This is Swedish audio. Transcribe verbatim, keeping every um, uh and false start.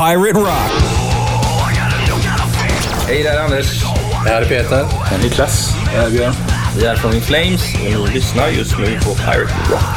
Pirate Rock. Hej, det är Anders. Det här är Peter. Det är Niklas. Det här är Björn. Vi är från In Flames och ni lyssnar just nu på Pirate Rock.